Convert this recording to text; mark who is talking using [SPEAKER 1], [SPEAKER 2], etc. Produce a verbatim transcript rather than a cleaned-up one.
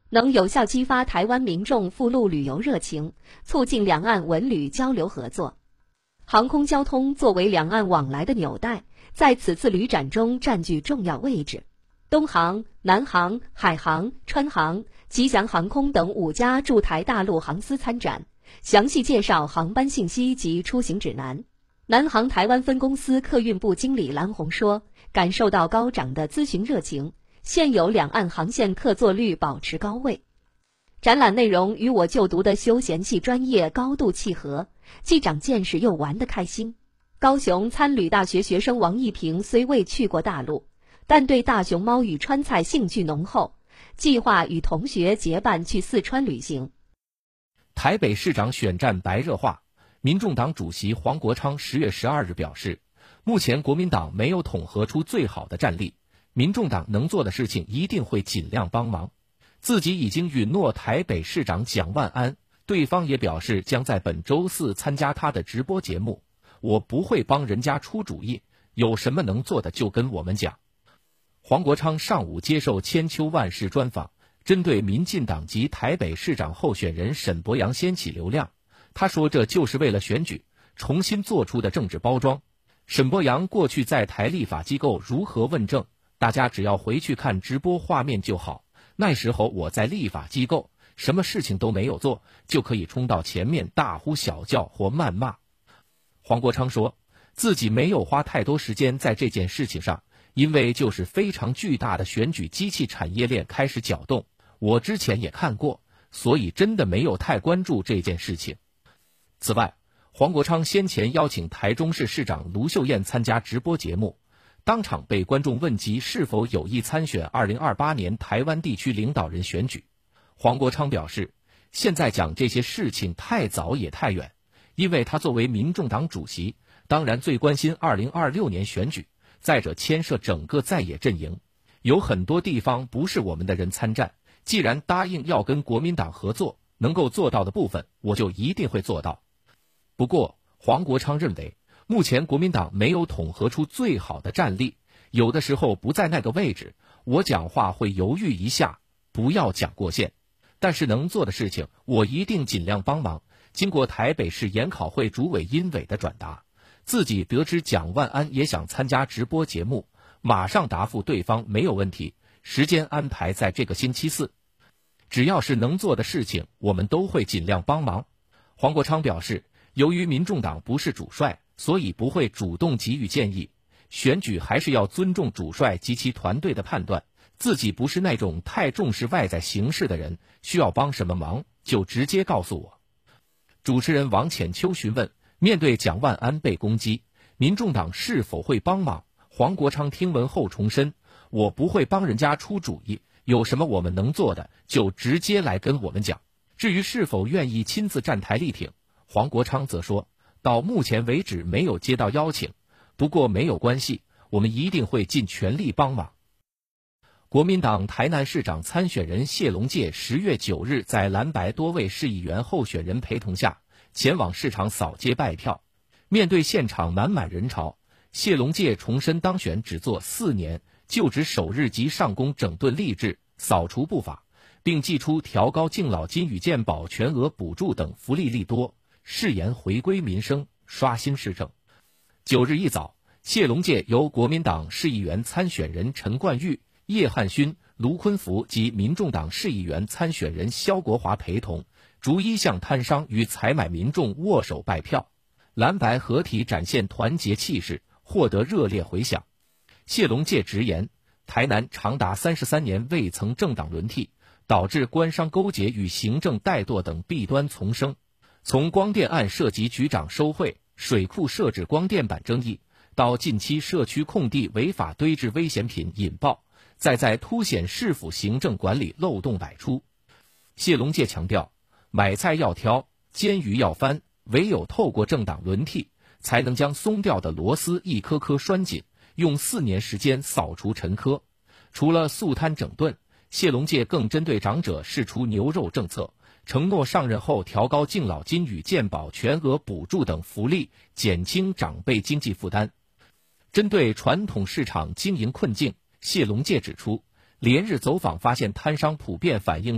[SPEAKER 1] 能有效激发台湾民众赴陆旅游热情，促进两岸文旅交流合作。航空交通作为两岸往来的纽带，在此次旅展中占据重要位置。东航、南航、海航、川航、吉祥航空等五家驻台大陆航司参展，详细介绍航班信息及出行指南。南航台湾分公司客运部经理蓝红说，感受到高涨的咨询热情，现有两岸航线客座率保持高位。展览内容与我就读的休闲系专业高度契合，既长见识又玩得开心。高雄参旅大学学生王一平虽未去过大陆，但对大熊猫与川菜兴趣浓厚，计划与同学结伴去四川旅行。
[SPEAKER 2] 台北市长选战白热化，民众党主席黄国昌十月十二日表示，目前国民党没有统合出最好的战力，民众党能做的事情一定会尽量帮忙。自己已经允诺台北市长蒋万安，对方也表示将在本周四参加他的直播节目。我不会帮人家出主意，有什么能做的就跟我们讲。黄国昌上午接受千秋万世专访，针对民进党及台北市长候选人沈伯洋掀起流量，他说这就是为了选举重新做出的政治包装。沈伯洋过去在台立法机构如何问政，大家只要回去看直播画面就好。那时候我在立法机构，什么事情都没有做，就可以冲到前面大呼小叫或谩骂。黄国昌说，自己没有花太多时间在这件事情上，因为就是非常巨大的选举机器产业链开始搅动，我之前也看过，所以真的没有太关注这件事情。此外，黄国昌先前邀请台中市市长卢秀燕参加直播节目，当场被观众问及是否有意参选二零二八年台湾地区领导人选举。黄国昌表示，现在讲这些事情太早也太远，因为他作为民众党主席，当然最关心二零二六年选举，再者牵涉整个在野阵营，有很多地方不是我们的人参战，既然答应要跟国民党合作，能够做到的部分我就一定会做到。不过黄国昌认为，目前国民党没有统合出最好的战力，有的时候不在那个位置，我讲话会犹豫一下，不要讲过线。但是能做的事情，我一定尽量帮忙。经过台北市研考会主委殷伟的转达，自己得知蒋万安也想参加直播节目，马上答复对方没有问题，时间安排在这个星期四。只要是能做的事情，我们都会尽量帮忙。黄国昌表示，由于民众党不是主帅，所以不会主动给予建议，选举还是要尊重主帅及其团队的判断，自己不是那种太重视外在形势的人，需要帮什么忙就直接告诉我。主持人王浅秋询问，面对蒋万安被攻击，民众党是否会帮忙？黄国昌听闻后重申，我不会帮人家出主意，有什么我们能做的就直接来跟我们讲。至于是否愿意亲自站台力挺，黄国昌则说，到目前为止没有接到邀请，不过没有关系，我们一定会尽全力帮忙。国民党台南市长参选人谢龙介十月九日在蓝白多位市议员候选人陪同下，前往市场扫街拜票。面对现场满满人潮，谢龙介重申当选只做四年，就职首日即上工整顿吏治，扫除不法，并祭出调高敬老金与健保全额补助等福利利多，誓言回归民生，刷新市政。九日一早，谢龙介由国民党市议员参选人陈冠玉、叶汉勋、卢坤福及民众党市议员参选人萧国华陪同，逐一向摊商与采买民众握手拜票，蓝白合体展现团结气势，获得热烈回响。谢龙介直言，台南长达三十三年未曾政党轮替，导致官商勾结与行政怠惰等弊端丛生。从光电案涉及局长收贿、水库设置光电板争议，到近期社区空地违法堆置危险品引爆，再在凸显市府行政管理漏洞百出。谢龙介强调，买菜要挑，煎鱼要翻，唯有透过政党轮替，才能将松掉的螺丝一颗颗拴紧，用四年时间扫除陈疴。除了肃贪整顿，谢龙介更针对长者释出牛肉政策，承诺上任后调高敬老金与健保全额补助等福利，减轻长辈经济负担。针对传统市场经营困境，谢龙介指出，连日走访发现摊商普遍反映